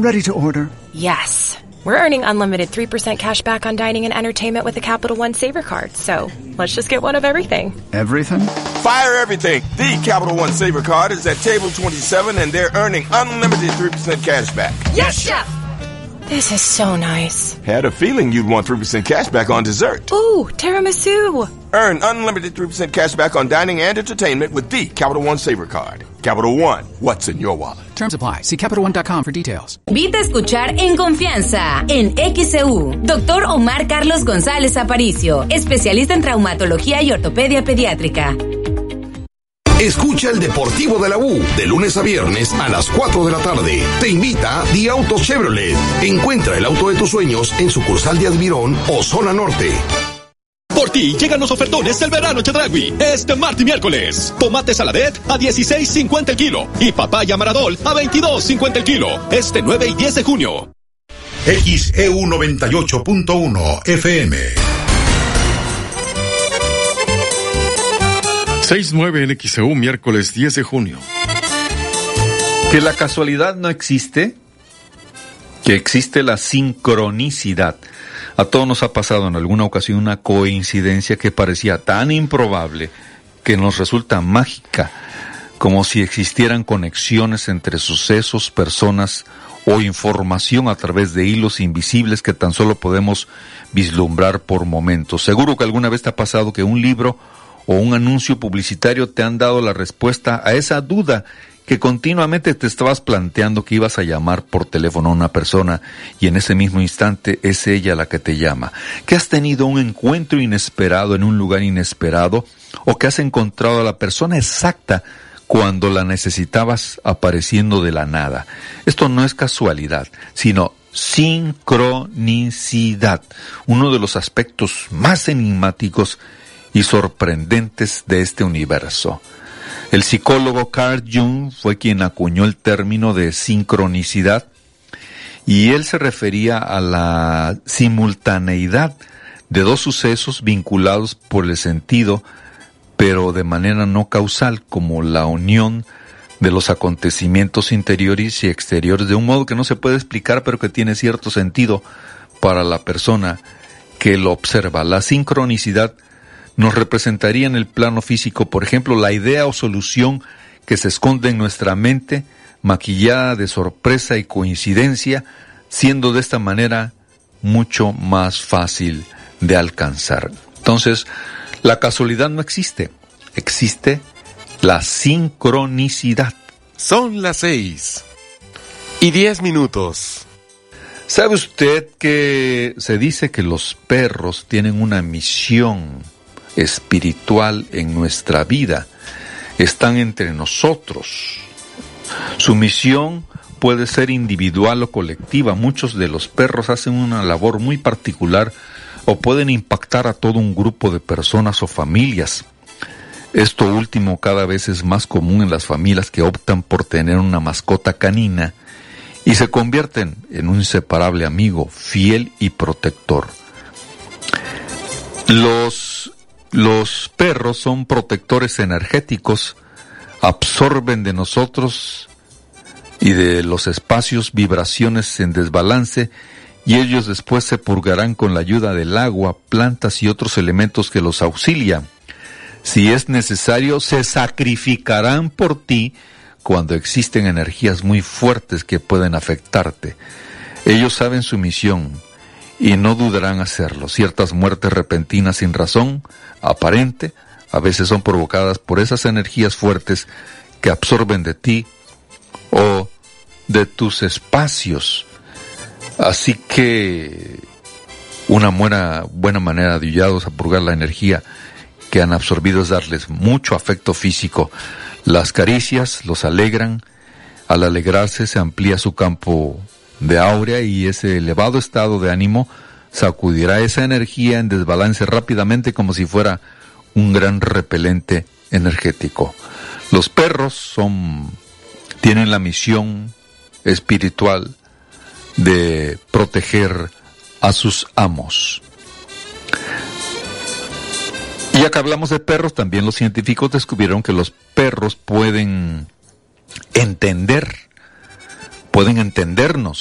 Ready to order. Yes. We're earning unlimited 3% cash back on dining and entertainment with the Capital One Saver Card, so let's just get one of everything. Everything? Fire everything. The Capital One Saver Card is at table 27 and they're earning unlimited 3% cash back. Yes, Chef! This is so nice. Had a feeling you'd want 3% cash back on dessert. Ooh, tiramisu. Earn unlimited 3% cash back on dining and entertainment with the Capital One Saver Card. Capital One, what's in your wallet? Terms apply. See CapitalOne.com for details. Vite a escuchar En Confianza, en XEU. Dr. Omar Carlos González Aparicio, especialista en traumatología y ortopedia pediátrica. Escucha el Deportivo de la U, de lunes a viernes a las 4 de la tarde. Te invita The Auto Chevrolet. Encuentra el auto de tus sueños en sucursal de Admirón o Zona Norte. Por ti llegan los ofertones del verano Chedraui. Este martes y miércoles. Tomate Saladet a $16.50 el kilo. Y papaya Maradol a $22.50 el kilo. Este 9 y 10 de junio. XEU 98.1 FM. 6:09 en XEU, miércoles 10 de junio. Que la casualidad no existe, que existe la sincronicidad. A todos nos ha pasado en alguna ocasión una coincidencia que parecía tan improbable que nos resulta mágica, como si existieran conexiones entre sucesos, personas o información a través de hilos invisibles que tan solo podemos vislumbrar por momentos. Seguro que alguna vez te ha pasado que un libro o un anuncio publicitario te han dado la respuesta a esa duda que continuamente te estabas planteando, que ibas a llamar por teléfono a una persona y en ese mismo instante es ella la que te llama, que has tenido un encuentro inesperado en un lugar inesperado o que has encontrado a la persona exacta cuando la necesitabas apareciendo de la nada. Esto no es casualidad, sino sincronicidad, uno de los aspectos más enigmáticos y sorprendentes de este universo. El psicólogo Carl Jung fue quien acuñó el término de sincronicidad y él se refería a la simultaneidad de dos sucesos vinculados por el sentido, pero de manera no causal, como la unión de los acontecimientos interiores y exteriores de un modo que no se puede explicar, pero que tiene cierto sentido para la persona que lo observa. La sincronicidad nos representaría en el plano físico, por ejemplo, la idea o solución que se esconde en nuestra mente, maquillada de sorpresa y coincidencia, siendo de esta manera mucho más fácil de alcanzar. Entonces, la casualidad no existe, existe la sincronicidad. Son las 6:10. ¿Sabe usted que se dice que los perros tienen una misión espiritual en nuestra vida? Están entre nosotros. Su misión puede ser individual o colectiva. Muchos de los perros hacen una labor muy particular o pueden impactar a todo un grupo de personas o familias. Esto último cada vez es más común en las familias que optan por tener una mascota canina y se convierten en un inseparable amigo, fiel y protector. Los perros son protectores energéticos, absorben de nosotros y de los espacios vibraciones en desbalance y ellos después se purgarán con la ayuda del agua, plantas y otros elementos que los auxilian. Si es necesario, se sacrificarán por ti cuando existen energías muy fuertes que pueden afectarte. Ellos saben su misión y no dudarán hacerlo. Ciertas muertes repentinas sin razón aparente a veces son provocadas por esas energías fuertes que absorben de ti o de tus espacios. Así que una buena manera de ayudarlos a purgar la energía que han absorbido es darles mucho afecto físico. Las caricias los alegran. Al alegrarse se amplía su campo de áurea y ese elevado estado de ánimo sacudirá esa energía en desbalance rápidamente como si fuera un gran repelente energético. Los perros tienen la misión espiritual de proteger a sus amos. Y ya que hablamos de perros, también los científicos descubrieron que los perros pueden entendernos.